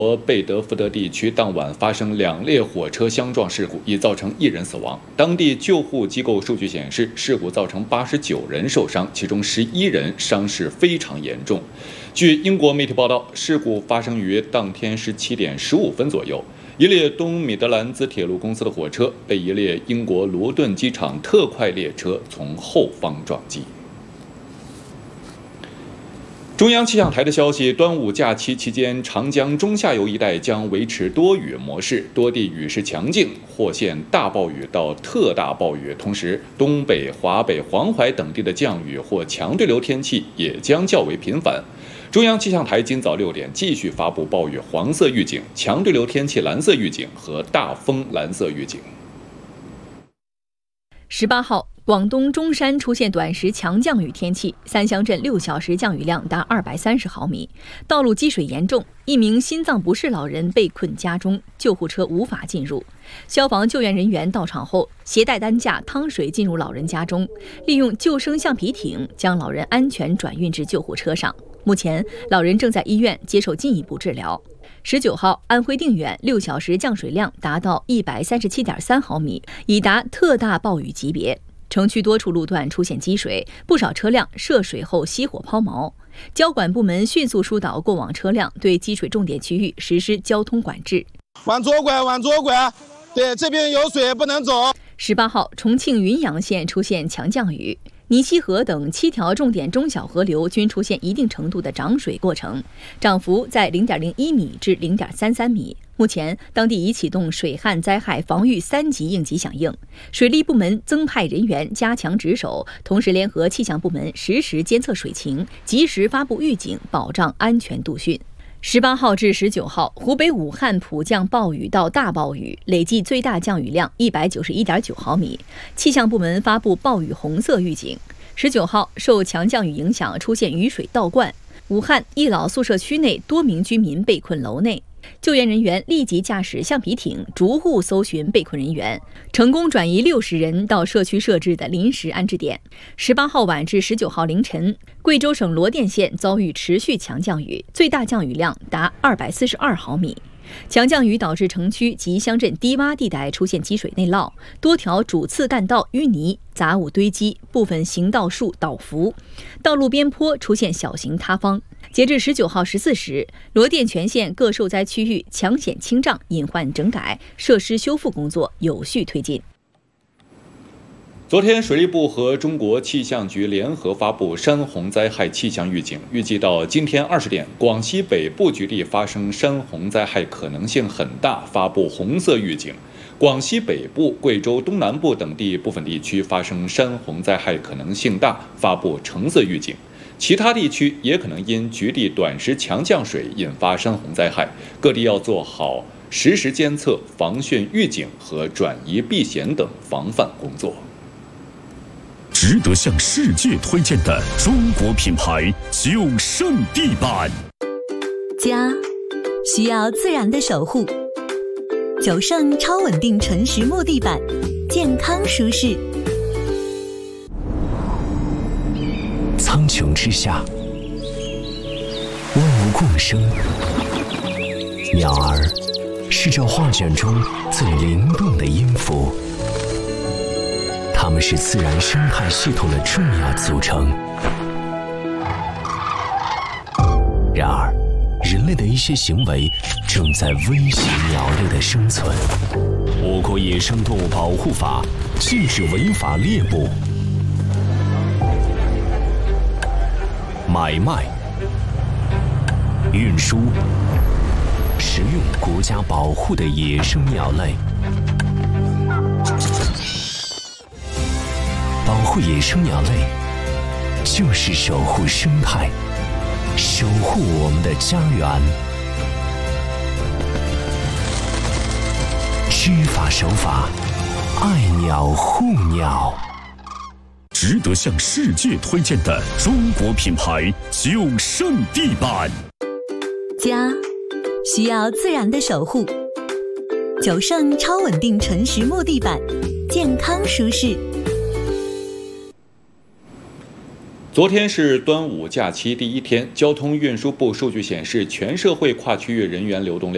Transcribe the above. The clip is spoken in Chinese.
贝德福德地区当晚发生2列火车相撞事故，已造成1人死亡。当地救护机构数据显示，事故造成89人受伤，其中11人伤势非常严重。据英国媒体报道，事故发生于当天17点15分左右。一列东米德兰兹铁路公司的火车被一列英国卢顿机场特快列车从后方撞击。中央气象台的消息，端午假期期间，长江中下游一带将维持多雨模式，多地雨势强劲，或现大暴雨到特大暴雨。同时，东北、华北、黄淮等地的降雨或强对流天气也将较为频繁。中央气象台今早6点继续发布暴雨黄色预警、强对流天气蓝色预警和大风蓝色预警。 18号，广东中山出现短时强降雨天气，3乡镇6小时降雨量达230毫米，道路积水严重，1名心脏不适老人被困家中，救护车无法进入。消防救援人员到场后，携带担架趟水进入老人家中，利用救生橡皮艇将老人安全转运至救护车上。目前，老人正在医院接受进一步治疗。19号，安徽定远6小时降水量达到137.3毫米，已达特大暴雨级别。城区多处路段出现积水，不少车辆涉水后熄火抛锚。交管部门迅速疏导过往车辆，对积水重点区域实施交通管制。 往左拐，往左拐，对，这边有水不能走。 18号，重庆云阳县出现强降雨。泥溪河等7条重点中小河流均出现一定程度的涨水过程，涨幅在0.01米至0.33米。目前，当地已启动水旱灾害防御3级应急响应，水利部门增派人员加强值守，同时联合气象部门实时监测水情，及时发布预警，保障安全度汛。18号至19号，湖北武汉普降暴雨到大暴雨，累计最大降雨量191.9毫米。气象部门发布暴雨红色预警。19号，受强降雨影响，出现雨水倒灌，武汉一老宿舍区内多名居民被困楼内。救援人员立即驾驶橡皮艇逐户搜寻被困人员，成功转移60人到社区设置的临时安置点。18号晚至19号凌晨，贵州省罗甸县遭遇持续强降雨，最大降雨量达242毫米。强降雨导致城区及乡镇低洼地带出现积水内涝，多条主次干道淤泥、杂物堆积，部分行道树倒伏，道路边坡出现小型塌方。截至19号14时，罗甸全县各受灾区域抢险清障、隐患整改、设施修复工作有序推进。 昨天，水利部和中国气象局联合发布山洪灾害气象预警，预计到今天20点，广西北部局地发生山洪灾害可能性很大，发布红色预警；广西北部、贵州东南部等地部分地区发生山洪灾害可能性大，发布橙色预警。其他地区也可能因局地短时强降水引发山洪灾害，各地要做好实时监测、防汛预警和转移避险等防范工作。 值得向世界推荐的中国品牌9胜地板。 家需要自然的守护，9胜超稳定纯实木地板，健康舒适。 苍穹之下，万物共生，鸟儿是这画卷中最灵动的音符，它们是自然生态系统的重要组成。然而，人类的一些行为正在威胁鸟类的生存。我国野生动物保护法禁止违法猎捕、买卖、运输、食用国家保护的野生鸟类。保护野生鸟类，就是守护生态，守护我们的家园。知法守法，爱鸟护鸟。 值得向世界推荐的中国品牌9胜地板。 家需要自然的守护，9胜超稳定纯实木地板，健康舒适。 昨天是端午假期第1天，交通运输部数据显示，全社会跨区域人员流动量